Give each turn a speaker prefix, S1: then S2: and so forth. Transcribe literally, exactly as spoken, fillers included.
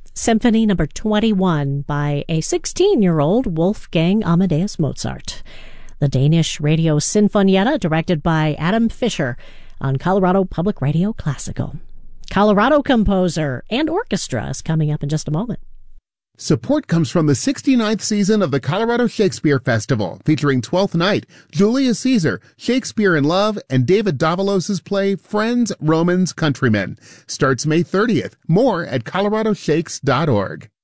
S1: Symphony Number twenty-one by a sixteen-year-old Wolfgang Amadeus Mozart. The Danish Radio Sinfonietta, directed by Adam Fischer, on Colorado Public Radio Classical. Colorado composer and orchestra is coming up in just a moment.
S2: Support comes from the sixty-ninth season of the Colorado Shakespeare Festival, featuring Twelfth Night, Julius Caesar, Shakespeare in Love, and David Davalos' play Friends, Romans, Countrymen. Starts May thirtieth. More at colorado shakes dot org.